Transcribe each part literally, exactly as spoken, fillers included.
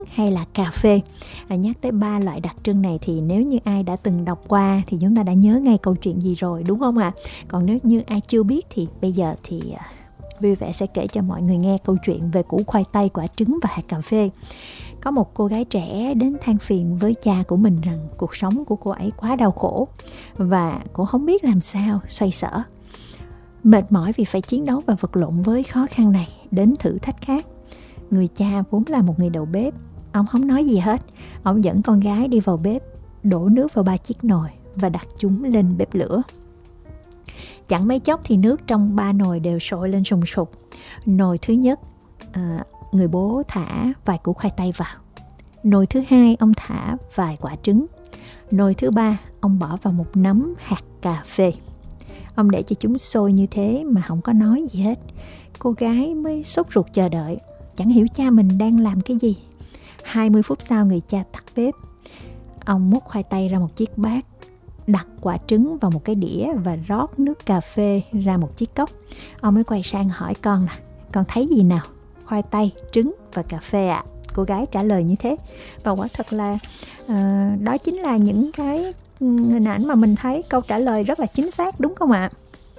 hay là cà phê. À, nhắc tới ba loại đặc trưng này thì nếu như ai đã từng đọc qua thì chúng ta đã nhớ ngay câu chuyện gì rồi, đúng không ạ? À? Còn nếu như ai chưa biết thì bây giờ thì vui vẻ sẽ kể cho mọi người nghe câu chuyện về củ khoai tây, quả trứng và hạt cà phê. Có một cô gái trẻ đến than phiền với cha của mình rằng cuộc sống của cô ấy quá đau khổ và cô không biết làm sao xoay sở. Mệt mỏi vì phải chiến đấu và vật lộn với khó khăn này đến thử thách khác. Người cha vốn là một người đầu bếp, ông không nói gì hết. Ông dẫn con gái đi vào bếp, đổ nước vào ba chiếc nồi và đặt chúng lên bếp lửa. Chẳng mấy chốc thì nước trong ba nồi đều sôi lên sùng sục. Nồi thứ nhất, à, người bố thả vài củ khoai tây vào. Nồi thứ hai, ông thả vài quả trứng. Nồi thứ ba, ông bỏ vào một nắm hạt cà phê. Ông để cho chúng sôi như thế mà không có nói gì hết. Cô gái mới sốt ruột chờ đợi, chẳng hiểu cha mình đang làm cái gì. hai mươi phút sau, người cha tắt bếp. Ông múc khoai tây ra một chiếc bát, đặt quả trứng vào một cái đĩa và rót nước cà phê ra một chiếc cốc. Ông mới quay sang hỏi con là: con thấy gì nào? Khoai tây, trứng và cà phê ạ. À? Cô gái trả lời như thế. Và quả thật là uh, đó chính là những cái hình ảnh mà mình thấy câu trả lời rất là chính xác, đúng không ạ?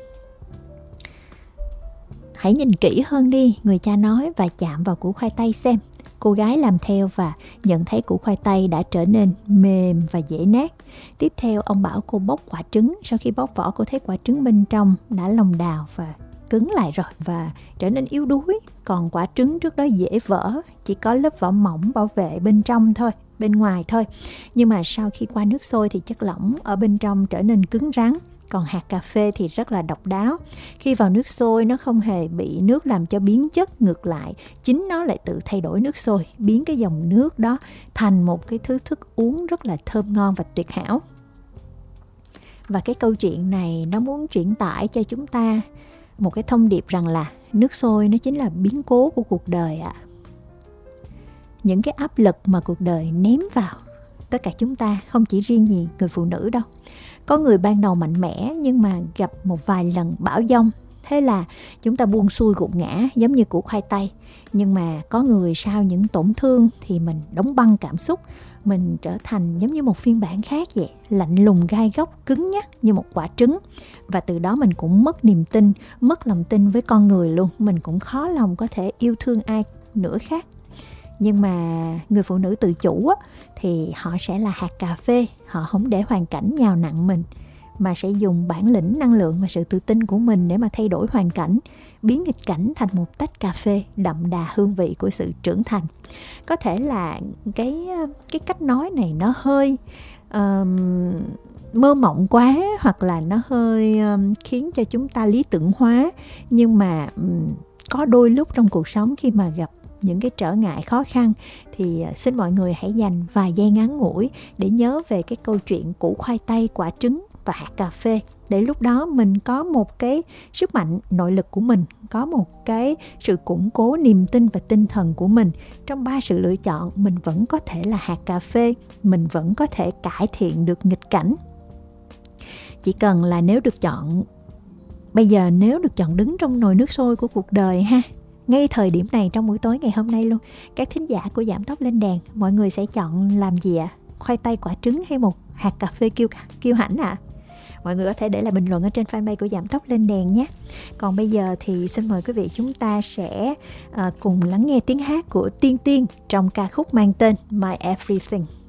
Hãy nhìn kỹ hơn đi, người cha nói, và chạm vào củ khoai tây xem. Cô gái làm theo và nhận thấy củ khoai tây đã trở nên mềm và dễ nát. Tiếp theo ông bảo cô bóc quả trứng. Sau khi bóc vỏ, cô thấy quả trứng bên trong đã lồng đào và cứng lại rồi và trở nên yếu đuối. Còn quả trứng trước đó dễ vỡ, chỉ có lớp vỏ mỏng bảo vệ bên trong thôi, bên ngoài thôi. Nhưng mà sau khi qua nước sôi thì chất lỏng ở bên trong trở nên cứng rắn. Còn hạt cà phê thì rất là độc đáo. Khi vào nước sôi, nó không hề bị nước làm cho biến chất, ngược lại, chính nó lại tự thay đổi nước sôi, biến cái dòng nước đó thành một cái thứ thức uống rất là thơm ngon và tuyệt hảo. Và cái câu chuyện này nó muốn truyền tải cho chúng ta một cái thông điệp rằng là nước sôi nó chính là biến cố của cuộc đời ạ. À. Những cái áp lực mà cuộc đời ném vào tất cả chúng ta, không chỉ riêng gì người phụ nữ đâu. Có người ban đầu mạnh mẽ nhưng mà gặp một vài lần bão giông, thế là chúng ta buông xuôi gục ngã giống như củ khoai tây. Nhưng mà có người sau những tổn thương thì mình đóng băng cảm xúc, mình trở thành giống như một phiên bản khác vậy, lạnh lùng gai góc, cứng nhắc như một quả trứng. Và từ đó mình cũng mất niềm tin, mất lòng tin với con người luôn. Mình cũng khó lòng có thể yêu thương ai nữa khác. Nhưng mà người phụ nữ tự chủ á, thì họ sẽ là hạt cà phê. Họ không để hoàn cảnh nhào nặn mình, mà sẽ dùng bản lĩnh, năng lượng và sự tự tin của mình để mà thay đổi hoàn cảnh, biến nghịch cảnh thành một tách cà phê đậm đà hương vị của sự trưởng thành. Có thể là cái, cái cách nói này nó hơi um, mơ mộng quá, hoặc là nó hơi um, khiến cho chúng ta lý tưởng hóa. Nhưng mà um, có đôi lúc trong cuộc sống khi mà gặp những cái trở ngại khó khăn thì xin mọi người hãy dành vài giây ngắn ngủi để nhớ về cái câu chuyện củ khoai tây, quả trứng và hạt cà phê, để lúc đó mình có một cái sức mạnh nội lực của mình, có một cái sự củng cố niềm tin và tinh thần của mình. Trong ba sự lựa chọn, mình vẫn có thể là hạt cà phê, mình vẫn có thể cải thiện được nghịch cảnh. Chỉ cần là nếu được chọn, bây giờ nếu được chọn đứng trong nồi nước sôi của cuộc đời ha, ngay thời điểm này trong buổi tối ngày hôm nay luôn, các thính giả của Giảm Tốc Lên Đèn, mọi người sẽ chọn làm gì ạ? À? Khoai tây, quả trứng hay một hạt cà phê kiêu, kiêu hãnh ạ? À? Mọi người có thể để lại bình luận ở trên fanpage của Giảm Tốc Lên Đèn nhé. Còn bây giờ thì xin mời quý vị chúng ta sẽ uh, cùng lắng nghe tiếng hát của Tiên Tiên trong ca khúc mang tên My Everything.